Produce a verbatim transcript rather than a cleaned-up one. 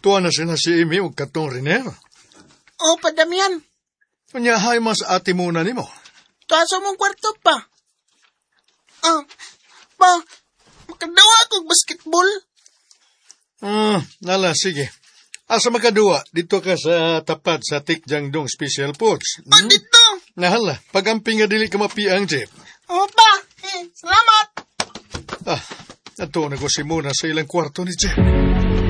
Tuwa na sina si Amy ug katong Riner. O, padamian. Kanya hay mas ati muna nimo. Tuwa sa mong kwarto pa. Ah, pa, makadawa kong basketball. Ah, nala, sige. Asa makaduwa, dito ka sa tapat sa Tikjangdong Special Foods. Hmm? Ah, dito. Nahala, pagamping nga dili ka mapiang, Jeep. O, pa. Eh, salamat. Ah, nato na ko si Muna sa ilang kwarto ni Jeep.